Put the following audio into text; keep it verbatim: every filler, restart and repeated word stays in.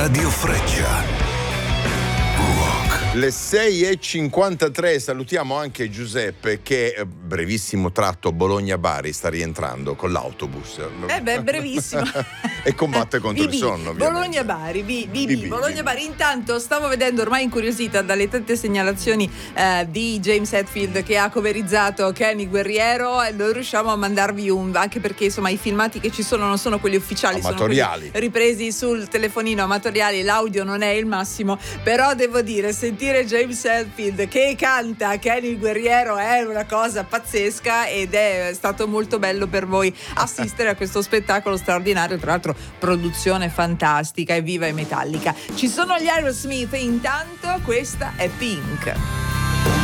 Radio Freccia. Le sei e cinquantatré, salutiamo anche Giuseppe che brevissimo tratto Bologna-Bari sta rientrando con l'autobus. Eh beh, brevissimo. E combatte contro B B, il sonno, Bologna-Bari, B B, B B, Bologna-Bari. Intanto stavo vedendo, ormai incuriosita dalle tante segnalazioni eh, di James Hetfield che ha coverizzato Kenny Guerriero, e noi riusciamo a mandarvi un, anche perché insomma i filmati che ci sono non sono quelli ufficiali, amatoriali, sono quelli ripresi sul telefonino, amatoriali, l'audio non è il massimo, però devo dire, sentire James Hetfield che canta Kenny Guerriero è una cosa pazzesca, ed è stato molto bello per voi assistere a questo spettacolo straordinario, tra l'altro produzione fantastica, e viva e metallica. Ci sono gli Aerosmith, intanto questa è Pink.